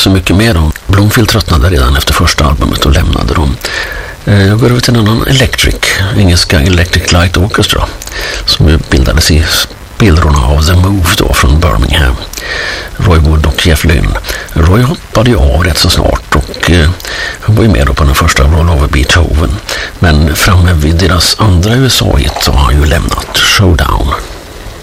så mycket med dem. Bloomfield tröttnade redan efter första albumet och lämnade dem. Jag går över till en annan engelska Electric Light Orchestra som bildades i spillrorna av The Move då från Birmingham. Roy Wood och Jeff Lynne. Roy hoppade ju av rätt så snart och han var ju med då på den första Roll Over Beethoven. Men framme vid deras andra USA-hit så har han ju lämnat Showdown.